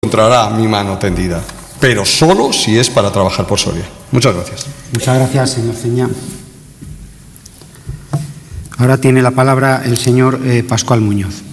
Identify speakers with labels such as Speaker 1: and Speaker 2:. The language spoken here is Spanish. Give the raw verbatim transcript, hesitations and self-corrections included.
Speaker 1: encontrará mi mano tendida, pero solo si es para trabajar por Soria. Muchas gracias.
Speaker 2: Muchas gracias, señor Ceña. Ahora tiene la palabra el señor eh, Pascual Muñoz.